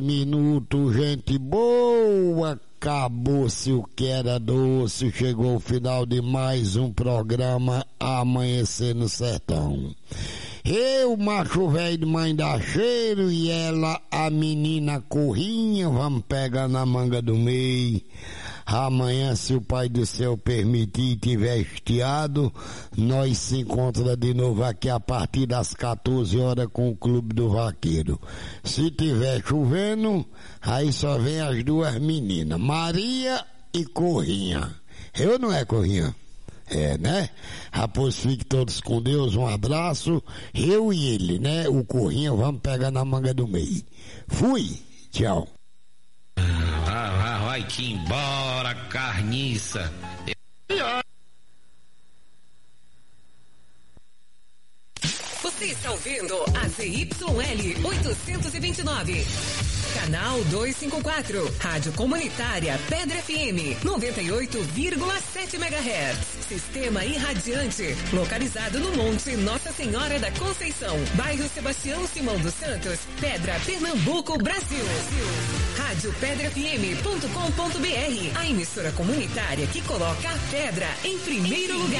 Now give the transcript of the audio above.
Minuto, gente boa, acabou-se o que era doce, chegou o final de mais um programa Amanhecer no Sertão. Eu, macho velho de mãe da cheiro, e ela, a menina corrinha, vamos pegar na manga do meio. Amanhã, se o Pai do Céu permitir e tiver estiado, nós se encontra de novo aqui a partir das 14 horas com o Clube do Vaqueiro. Se tiver chovendo, aí só vem as duas meninas, Maria e Corrinha. Eu não é Corrinha? É, né? Rapaz, fique todos com Deus, um abraço. Eu e ele, né? O Corrinha, vamos pegar na manga do meio. Fui, tchau. Vai que embora, carniça. Você está ouvindo a ZYL 829, canal 254, Rádio Comunitária Pedra FM 98,7 MHz. Sistema irradiante, localizado no Monte Nossa Senhora da Conceição, bairro Sebastião Simão dos Santos, Pedra, Pernambuco, Brasil. Rádio PedraFM.com.br, a emissora comunitária que coloca a pedra em primeiro lugar.